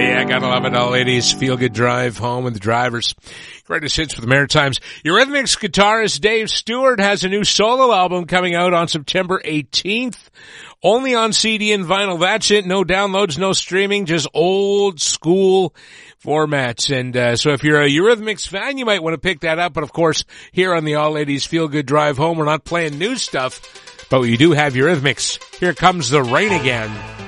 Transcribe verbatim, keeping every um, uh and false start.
yeah, gotta love it. All ladies, feel good drive home with the drivers. Greatest hits for the Maritimes. Eurythmics guitarist Dave Stewart has a new solo album coming out on September eighteenth. Only on C D and vinyl. That's it. No downloads, no streaming, just old school formats. And uh, so if you're a Eurythmics fan, you might want to pick that up. But of course, here on the All Ladies Feel Good Drive Home, we're not playing new stuff, but we do have Eurythmics. Here comes the rain again.